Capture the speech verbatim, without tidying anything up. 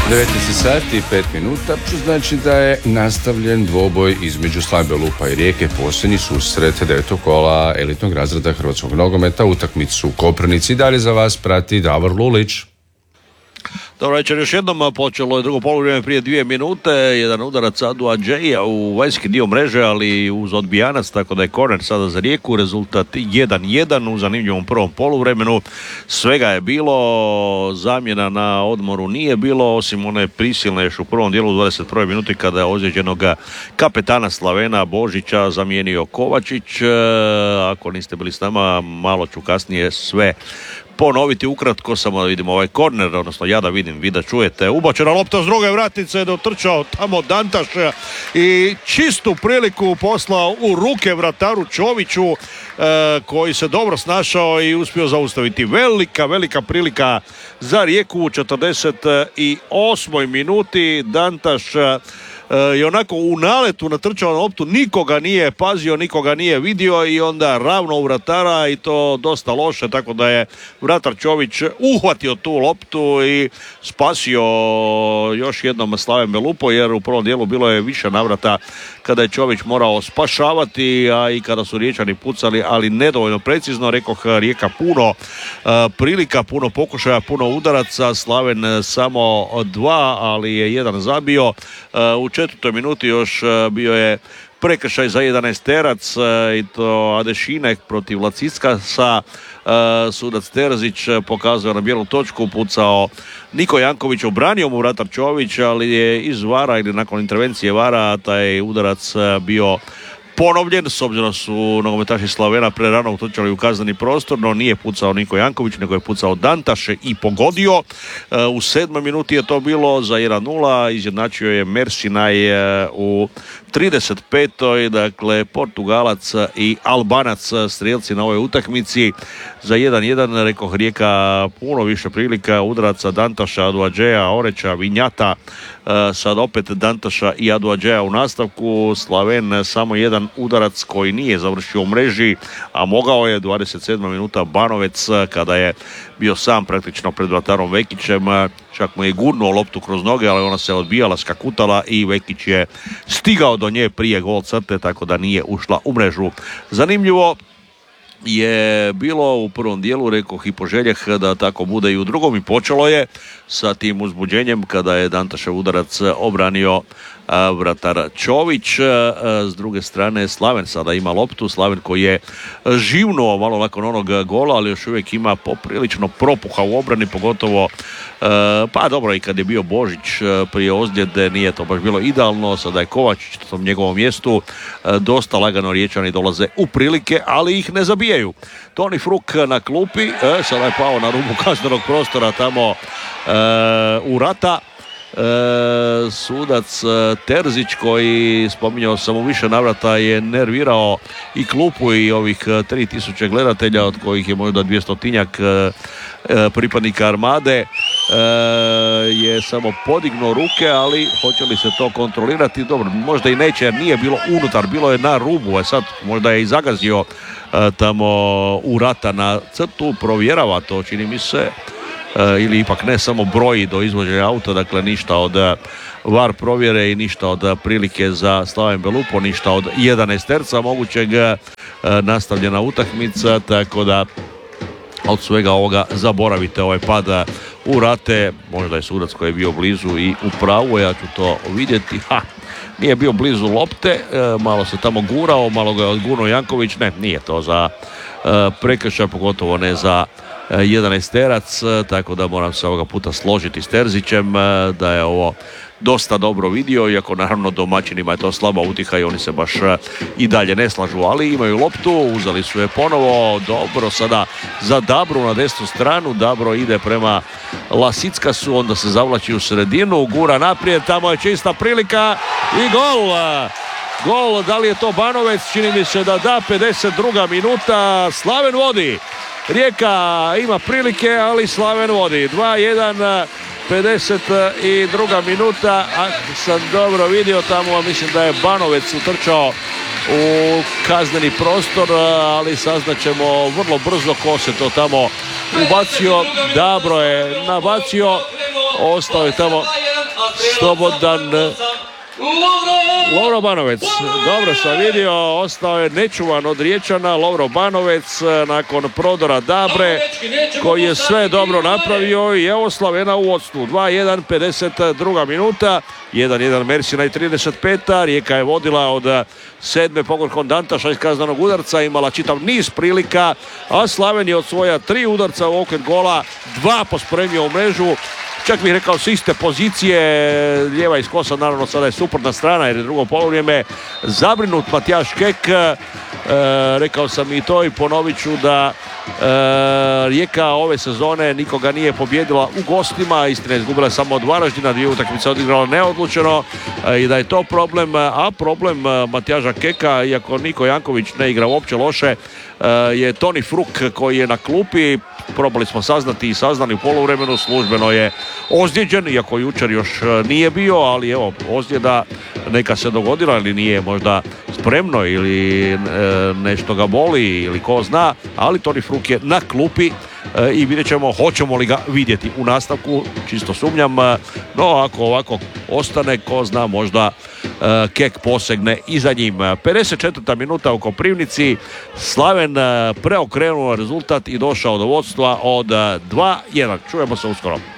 devetnaest sati i pet minuta, što znači da je nastavljen dvoboj između Slavija Belupa i Rijeke, posljednji susret devetog kola elitnog razreda hrvatskog nogometa. Utakmicu u Koprivnici i dalje za vas prati Davor Lulić. Dobro večer, još jednom počelo je drugo poluvrijeme prije dvije minute, jedan udarac Adu Adžeja u vanjski dio mreže, ali uz odbijanac, tako da je korner sada za Rijeku, rezultat jedan jedan u zanimljivom prvom poluvremenu. Svega je bilo, zamjena na odmoru nije bilo, osim one prisilne još u prvom dijelu u dvadeset prvoj minuti kada je ozlijeđenog kapetana Slavena Božića zamijenio Kovačić. Ako niste bili s nama, malo ću kasnije sve ponoviti ukratko, samo da vidimo ovaj korner, odnosno ja da vidim, vi da čujete. Ubačena lopta s druge vratnice je dotrčao tamo Dantaš i čistu priliku poslao u ruke vrataru Čoviću, e, koji se dobro snašao i uspio zaustaviti. Velika, velika prilika za Rijeku u četrdeset osmoj minuti. Dantaš i onako u naletu natrčao na loptu, nikoga nije pazio, nikoga nije vidio i onda ravno u vratara i to dosta loše, tako da je vratar Čović uhvatio tu loptu i spasio još jednom Slaven Belupo, jer u prvom dijelu bilo je više navrata kada je Čović morao spašavati, a i kada su Riječani pucali, ali nedovoljno precizno. Rekoh, Rijeka puno uh, prilika, puno pokušaja, puno udaraca, Slaven samo dva, ali je jedan zabio. Uh, u četvrtoj minuti još uh, bio je prekršaj za jedanaesterac i to Adešinek protiv Laciskasa. Sudac Terzić pokazao na bijelu točku, pucao Niko Janković, obranio mu vratar Čović, ali je iz vara ili nakon intervencije vara taj udarac bio ponovljen, s obzirom su nogometaši Slavena prerano utrčali u kazneni prostor, no nije pucao Niko Janković, nego je pucao Dantaš i pogodio. U sedmoj minuti je to bilo za jedan nula, izjednačio je Mersinaj u trideset petoj Dakle, Portugalac i Albanac strijelci na ovoj utakmici. Za jedan jedan, rekoh, Rijeka puno više prilika, udaraca Dantaša, Aduadžeja, Oreča, Vinjata, sad opet Dantaša i Aduadžeja u nastavku. Slaven samo jedan udarac koji nije završio u mreži, a mogao je. Dvadeset sedma minuta Banovec, kada je bio sam praktično pred vratarom Vekićem, čak mu je gurnuo loptu kroz noge, ali ona se odbijala, skakutala i Vekić je stigao do nje prije gol crte, tako da nije ušla u mrežu. Zanimljivo je bilo u prvom dijelu, rekoh i poželjeh da tako bude i u drugom, i počelo je sa tim uzbuđenjem kada je Dantašev udarac obranio vratar Čović. S druge strane Slaven sada ima loptu, Slaven koji je živnuo malo nakon onog gola, ali još uvijek ima poprilično propuha u obrani, pogotovo pa dobro, i kad je bio Božić prije ozljede nije to baš bilo idealno. Sada je Kovačić na tom njegovom mjestu, dosta lagano Riječani dolaze u prilike, ali ih ne zabijaju. Toni Fruk na klupi, e, sada je pao na rubu kaznenog prostora tamo e, u Rata. E, sudac Terzić, koji, spominjao sam u više navrata, je nervirao i klupu i ovih tri tisuće gledatelja, od kojih je možda dvjestotinjak e, pripadnika Armade, e, je samo podignuo ruke, ali hoće li se to kontrolirati? Dobro, možda i neće, jer nije bilo unutar, bilo je na rubu, a sad možda je i zagazio e, tamo u Rata na crtu, provjerava to, čini mi se, e, ili ipak ne, samo broji do izvođenja auta, dakle ništa od var provjere i ništa od prilike za Slaven Belupo, ništa od jedanaesterca mogućeg, e, nastavljena utakmica, tako da od svega ovoga zaboravite ovaj pad u Rate. Možda je sudac koji je bio blizu i u pravu, ja ću to vidjeti. Ha, nije bio blizu lopte, e, malo se tamo gurao, malo ga je odgurnuo Janković. Ne, nije to za e, prekršaj, pogotovo ne za e, jedanaesterac, e, tako da moram se ovoga puta složiti s Terzićem e, da je ovo dosta dobro vidio, iako naravno domaćinima je to slaba utiha i oni se baš i dalje ne slažu, ali imaju loptu, uzeli su je ponovo. Dobro sada za Dabru na desnu stranu, Dabro ide prema Lasickasu, onda se zavlači u sredinu, gura naprijed, tamo je čista prilika i gol! Gol, da li je to Banovec? Čini mi se da da, pedeset druga minuta, Slaven vodi. Rijeka ima prilike, ali Slaven vodi. dva jedan, pedeset druga minuta, ako sam dobro vidio tamo, mislim da je Banovec utrčao u kazneni prostor, ali saznaćemo vrlo brzo ko se to tamo ubacio. Dabro je nabacio, ostao je tamo slobodan Lovro Banovec. Dobro sam vidio, ostao je nečuvan od Riječana Lovro Banovec nakon prodora Dabre, koji je sve dobro napravio i evo Slavena u vodstvu. dva jedan, pedeset druga minuta, jedan jedan Mersina i trideset peta. Rijeka je vodila od sedme pogorkom Dantaša iz kaznenog udarca, imala čitav niz prilika, a Slaven je od svoja tri udarca u okret gola dva pospremio u mrežu. Čak bih rekao s iste pozicije, lijeva iz kosa, naravno sada je suprotna strana jer je drugo polovrijeme. Zabrinut Matijaš Kek, e, rekao sam i to i ponovit ću da e, Rijeka ove sezone nikoga nije pobjedila u gostima, istina je izgubila samo od Varaždina, dvije utakmice odigrala neodlučeno e, i da je to problem, a problem Matijaža Keka, iako Niko Janković ne igra uopće loše, e, je Toni Fruk koji je na klupi. Probali smo saznati i saznali u poluvremenu, službeno je ozlijeđen, iako jučer još nije bio, ali evo, ozljeda neka se dogodila ili nije možda spremno ili e, nešto ga boli ili ko zna, ali Toni Fruk je na klupi e, i vidjet ćemo hoćemo li ga vidjeti u nastavku, čisto sumnjam, no ako ovako ostane, ko zna, možda e, Kek posegne i za njim. pedeset četvrta minuta u Koprivnici, Slaven e, preokrenuo rezultat i došao do vodstva od dva jedan. Čujemo se uskoro.